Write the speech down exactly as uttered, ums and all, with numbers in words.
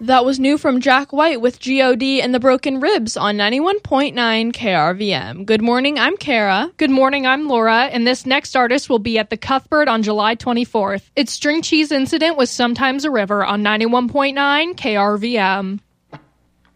That was new from Jack White with G O D and the Broken Ribs on ninety-one point nine K R V M. Good morning, I'm Kara. Good morning, I'm Laura, and this next artist will be at the Cuthbert on July twenty-fourth. It's String Cheese Incident with Sometimes a River on ninety-one point nine K R V M.